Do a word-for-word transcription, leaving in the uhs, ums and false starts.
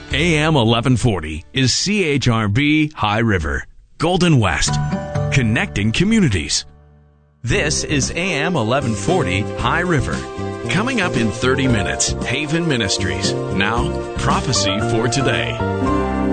A M eleven forty is C H R B High River, Golden West, connecting communities. This is A M eleven forty High River. Coming up in thirty minutes, Haven Ministries. Now, prophecy for today.